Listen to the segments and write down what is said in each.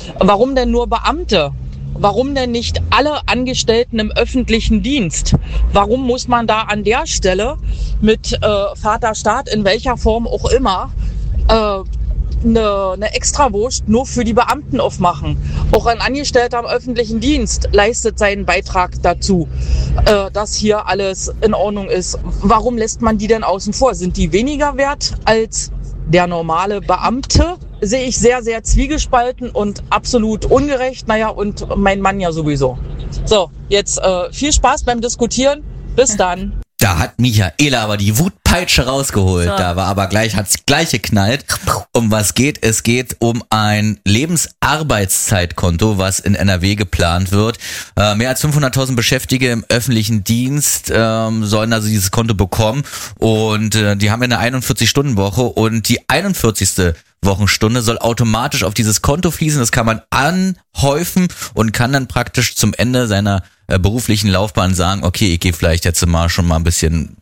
Warum denn nur Beamte? Warum denn nicht alle Angestellten im öffentlichen Dienst? Warum muss man da an der Stelle mit Vaterstaat, in welcher Form auch immer, eine Extrawurst nur für die Beamten aufmachen? Auch ein Angestellter im öffentlichen Dienst leistet seinen Beitrag dazu, dass hier alles in Ordnung ist. Warum lässt man die denn außen vor? Sind die weniger wert als der normale Beamte? Sehe ich sehr, sehr zwiegespalten und absolut ungerecht. Naja, und mein Mann ja sowieso. So, jetzt viel Spaß beim Diskutieren. Bis dann. Da hat Michaela aber die Wutpeitsche rausgeholt. So. Da war aber hat's gleich geknallt. Um was geht? Es geht um ein Lebensarbeitszeitkonto, was in NRW geplant wird. Mehr als 500.000 Beschäftigte im öffentlichen Dienst sollen also dieses Konto bekommen. Und die haben eine 41-Stunden-Woche und die 41. Wochenstunde soll automatisch auf dieses Konto fließen. Das kann man anhäufen und kann dann praktisch zum Ende seiner beruflichen Laufbahn sagen, okay, ich gehe vielleicht jetzt mal schon mal ein bisschen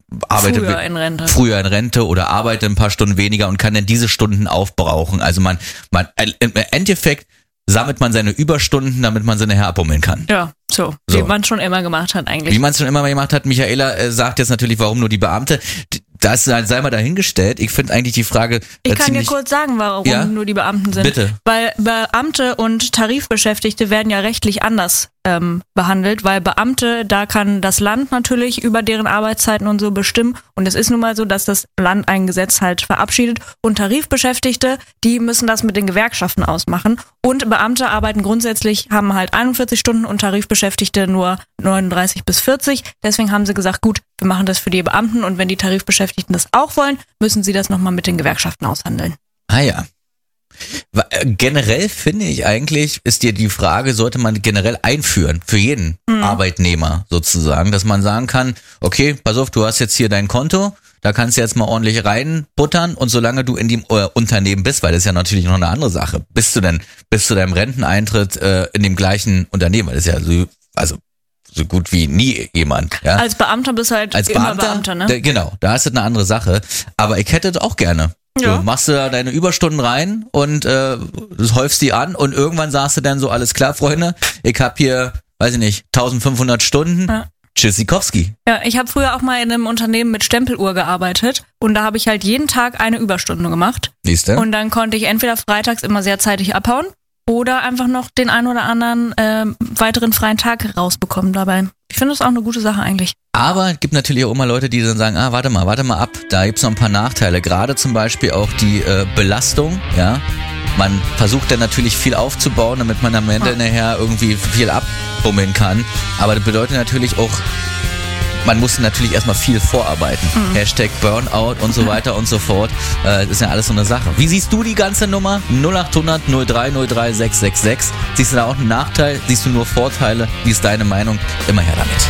früher in Rente oder arbeite ein paar Stunden weniger und kann dann diese Stunden aufbrauchen. Also man im Endeffekt sammelt man seine Überstunden, damit man seine herbummeln kann. Ja, so. Wie man es schon immer gemacht hat eigentlich. Wie man es schon immer gemacht hat. Michaela sagt jetzt natürlich, warum nur die Beamte. Das sei mal dahingestellt. Ich finde eigentlich die Frage Ich kann dir kurz sagen, warum nur die Beamten sind. Bitte. Weil Beamte und Tarifbeschäftigte werden ja rechtlich anders behandelt, weil Beamte, da kann das Land natürlich über deren Arbeitszeiten und so bestimmen und es ist nun mal so, dass das Land ein Gesetz halt verabschiedet und Tarifbeschäftigte, die müssen das mit den Gewerkschaften ausmachen und Beamte arbeiten grundsätzlich, haben halt 41 Stunden und Tarifbeschäftigte nur 39 bis 40, deswegen haben sie gesagt, gut, wir machen das für die Beamten und wenn die Tarifbeschäftigten das auch wollen, müssen sie das nochmal mit den Gewerkschaften aushandeln. Ah ja. Generell finde ich eigentlich, ist dir die Frage, sollte man generell einführen für jeden Arbeitnehmer sozusagen, dass man sagen kann, okay, pass auf, du hast jetzt hier dein Konto, da kannst du jetzt mal ordentlich reinbuttern und solange du in dem Unternehmen bist, weil das ist ja natürlich noch eine andere Sache, bis zu deinem Renteneintritt in dem gleichen Unternehmen, weil das ist ja so gut wie nie jemand. Ja? Als Beamter bist du halt immer Beamter, ne? Genau, da ist das eine andere Sache, aber ich hätte das auch gerne. Ja. Du machst da deine Überstunden rein und häufst die an und irgendwann sagst du dann so, alles klar, Freunde, ich hab hier, weiß ich nicht, 1500 Stunden, Tschüssikowski. Ja, ich habe früher auch mal in einem Unternehmen mit Stempeluhr gearbeitet und da habe ich halt jeden Tag eine Überstunde gemacht. Siehste? Und dann konnte ich entweder freitags immer sehr zeitig abhauen oder einfach noch den einen oder anderen weiteren freien Tag rausbekommen dabei. Ich finde das auch eine gute Sache eigentlich. Aber es gibt natürlich auch immer Leute, die dann sagen, warte mal ab, da gibt's noch ein paar Nachteile. Gerade zum Beispiel auch die Belastung, ja. Man versucht dann natürlich viel aufzubauen, damit man am Ende nachher irgendwie viel abbummeln kann. Aber das bedeutet natürlich auch, man muss natürlich erstmal viel vorarbeiten. Hashtag Burnout und so weiter und so fort. Das ist ja alles so eine Sache. Wie siehst du die ganze Nummer? 0800 03 03 666. Siehst du da auch einen Nachteil? Siehst du nur Vorteile? Wie ist deine Meinung? Immer her damit.